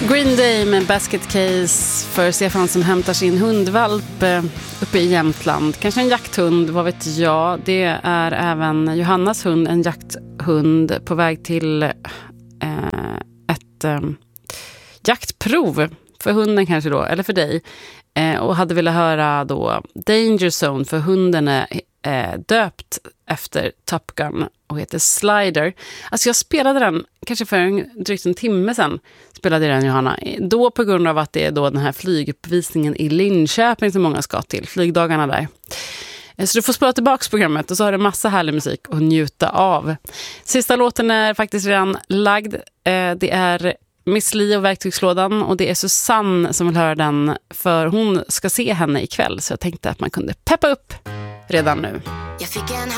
Green Day med Basket Case för Stefan som hämtar sin hundvalp uppe i Jämtland. Kanske en jakthund, vad vet jag. Det är även Johannas hund, en jakthund på väg till ett jaktprov för hunden kanske då, eller för dig. Och hade velat höra då Danger Zone för hunden är döpt efter Top Gun och heter Slider. Alltså jag spelade den kanske för drygt en timme sedan, spelade den Johanna. Då på grund av att det är då den här flyguppvisningen i Linköping som många ska till, flygdagarna där. Så du får spela tillbaka programmet och så har det massa härlig musik att njuta av. Sista låten är faktiskt redan lagd. Det är Miss Li och verktygslådan och det är Susanne som vill höra den för hon ska se henne ikväll. Så jag tänkte att man kunde peppa upp redan nu. Jag fick en